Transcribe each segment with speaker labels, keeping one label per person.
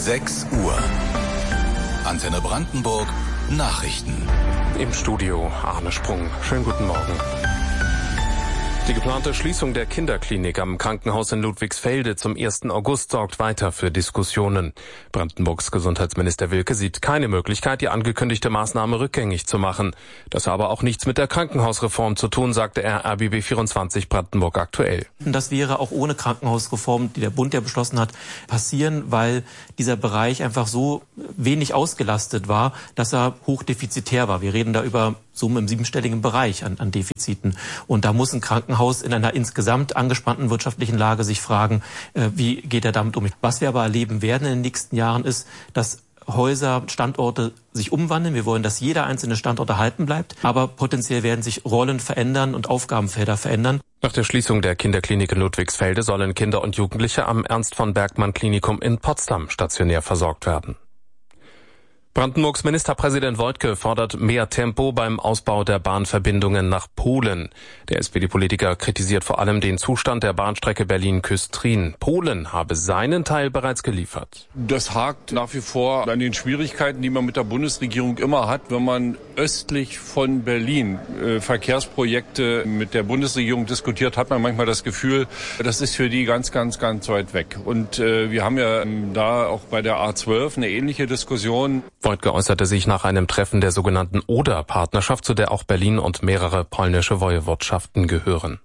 Speaker 1: 6 Uhr. Antenne Brandenburg, Nachrichten.
Speaker 2: Im Studio Arne Sprung. Schönen guten Morgen. Die geplante Schließung der Kinderklinik am Krankenhaus in Ludwigsfelde zum 1. August sorgt weiter für Diskussionen. Brandenburgs Gesundheitsminister Wilke sieht keine Möglichkeit, die angekündigte Maßnahme rückgängig zu machen. Das habe auch nichts mit der Krankenhausreform zu tun, sagte er RBB 24 Brandenburg aktuell.
Speaker 3: Das wäre auch ohne Krankenhausreform, die der Bund ja beschlossen hat, passieren, weil dieser Bereich einfach so wenig ausgelastet war, dass er hochdefizitär war. Wir reden da über Summen im siebenstelligen Bereich an Defiziten. Und da muss ein Krankenhaus in einer insgesamt angespannten wirtschaftlichen Lage sich fragen, wie geht er damit um. Was wir aber erleben werden in den nächsten Jahren ist, dass Häuser, Standorte sich umwandeln. Wir wollen, dass jeder einzelne Standort erhalten bleibt. Aber potenziell werden sich Rollen verändern und Aufgabenfelder verändern.
Speaker 2: Nach der Schließung der Kinderklinik in Ludwigsfelde sollen Kinder und Jugendliche am Ernst-von-Bergmann-Klinikum in Potsdam stationär versorgt werden. Brandenburgs Ministerpräsident Woidke fordert mehr Tempo beim Ausbau der Bahnverbindungen nach Polen. Der SPD-Politiker kritisiert vor allem den Zustand der Bahnstrecke Berlin-Küstrin. Polen habe seinen Teil bereits geliefert.
Speaker 4: Das hakt nach wie vor an den Schwierigkeiten, die man mit der Bundesregierung immer hat, wenn man östlich von Berlin Verkehrsprojekte mit der Bundesregierung diskutiert, hat man manchmal das Gefühl, das ist für die ganz, ganz, ganz weit weg. Und wir haben ja da auch bei der A12 eine ähnliche Diskussion.
Speaker 2: Woidke äußerte sich nach einem Treffen der sogenannten Oder-Partnerschaft, zu der auch Berlin und mehrere polnische Woiwodschaften gehören.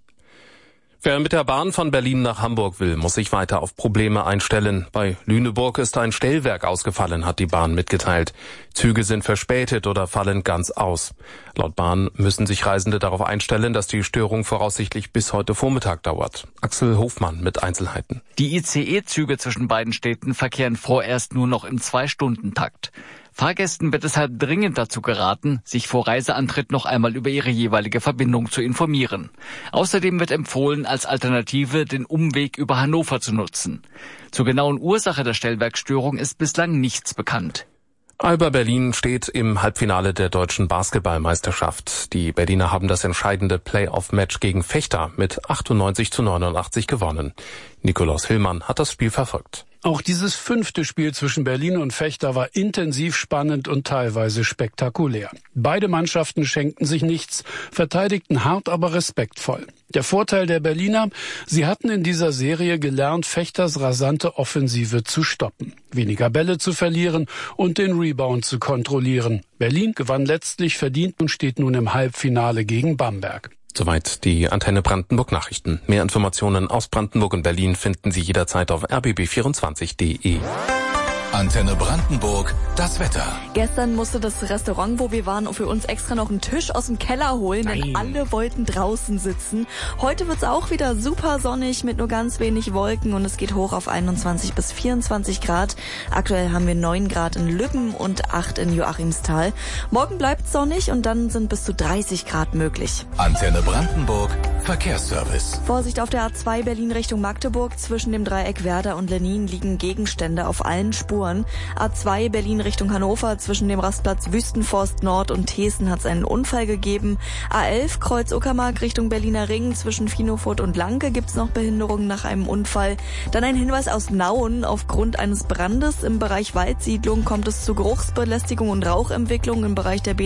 Speaker 2: Wer mit der Bahn von Berlin nach Hamburg will, muss sich weiter auf Probleme einstellen. Bei Lüneburg ist ein Stellwerk ausgefallen, hat die Bahn mitgeteilt. Züge sind verspätet oder fallen ganz aus. Laut Bahn müssen sich Reisende darauf einstellen, dass die Störung voraussichtlich bis heute Vormittag dauert. Axel Hofmann mit Einzelheiten.
Speaker 5: Die ICE-Züge zwischen beiden Städten verkehren vorerst nur noch im 2-Stunden-Takt. Fahrgästen wird deshalb dringend dazu geraten, sich vor Reiseantritt noch einmal über ihre jeweilige Verbindung zu informieren. Außerdem wird empfohlen, als Alternative den Umweg über Hannover zu nutzen. Zur genauen Ursache der Stellwerkstörung ist bislang nichts bekannt.
Speaker 2: Alba Berlin steht im Halbfinale der deutschen Basketballmeisterschaft. Die Berliner haben das entscheidende Playoff-Match gegen Vechta mit 98-89 gewonnen. Nikolaus Hillmann hat das Spiel verfolgt.
Speaker 6: Auch dieses 5. Spiel zwischen Berlin und Vechta war intensiv spannend und teilweise spektakulär. Beide Mannschaften schenkten sich nichts, verteidigten hart, aber respektvoll. Der Vorteil der Berliner: sie hatten in dieser Serie gelernt, Vechtas rasante Offensive zu stoppen, weniger Bälle zu verlieren und den Rebound zu kontrollieren. Berlin gewann letztlich verdient und steht nun im Halbfinale gegen Bamberg.
Speaker 2: Soweit die Antenne Brandenburg Nachrichten. Mehr Informationen aus Brandenburg und Berlin finden Sie jederzeit auf rbb24.de.
Speaker 1: Antenne Brandenburg, das Wetter.
Speaker 7: Gestern musste das Restaurant, wo wir waren, für uns extra noch einen Tisch aus dem Keller holen, denn alle wollten draußen sitzen. Heute wird's auch wieder super sonnig mit nur ganz wenig Wolken und es geht hoch auf 21 bis 24 Grad. Aktuell haben wir 9 Grad in Lübben und 8 in Joachimsthal. Morgen bleibt's sonnig und dann sind bis zu 30 Grad möglich.
Speaker 1: Antenne Brandenburg, Verkehrsservice.
Speaker 7: Vorsicht auf der A2 Berlin Richtung Magdeburg. Zwischen dem Dreieck Werder und Lenin liegen Gegenstände auf allen Spuren. A2 Berlin Richtung Hannover, zwischen dem Rastplatz Wüstenforst Nord und Thesen hat es einen Unfall gegeben. A11 Kreuz Uckermark Richtung Berliner Ring, zwischen Finofurt und Lanke gibt es noch Behinderungen nach einem Unfall. Dann ein Hinweis aus Nauen: aufgrund eines Brandes im Bereich Waldsiedlung kommt es zu Geruchsbelästigung und Rauchentwicklung im Bereich der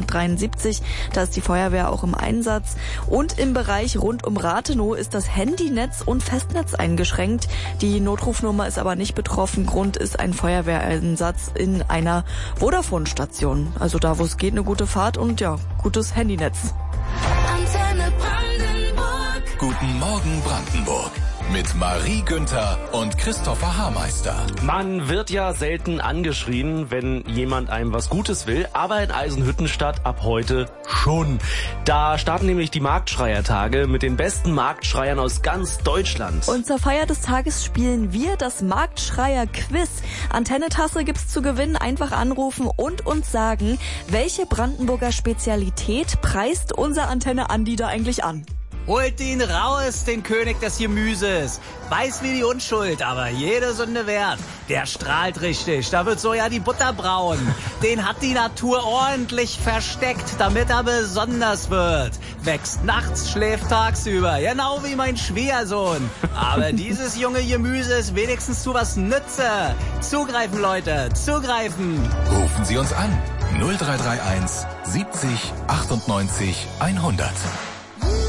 Speaker 7: B273. Da ist die Feuerwehr auch im Einsatz. Und im Bereich rund um Rathenow ist das Handynetz und Festnetz eingeschränkt. Die Notrufnummer ist aber nicht betroffen. Grund ist ein Feuerwehreinsatz in einer Vodafone-Station. Also da, wo es geht, eine gute Fahrt und ja, gutes Handynetz.
Speaker 1: Antenne Brandenburg. Guten Morgen Brandenburg. Mit Marie Günther und Christopher Haarmeister.
Speaker 8: Man wird ja selten angeschrien, wenn jemand einem was Gutes will, aber in Eisenhüttenstadt ab heute schon. Da starten nämlich die Marktschreiertage mit den besten Marktschreiern aus ganz Deutschland.
Speaker 7: Und zur Feier des Tages spielen wir das Marktschreier-Quiz. Antenne-Tasse gibt's zu gewinnen. Einfach anrufen und uns sagen, welche Brandenburger Spezialität preist unser Antenne Andi da eigentlich an?
Speaker 9: Holt ihn raus, den König des Gemüses. Weiß wie die Unschuld, aber jede Sünde wert. Der strahlt richtig, da wird so ja die Butter braun. Den hat die Natur ordentlich versteckt, damit er besonders wird. Wächst nachts, schläft tagsüber, genau wie mein Schwiegersohn. Aber dieses junge Gemüse ist wenigstens zu was Nütze. Zugreifen, Leute, zugreifen.
Speaker 1: Rufen Sie uns an. 0331 70 98 100.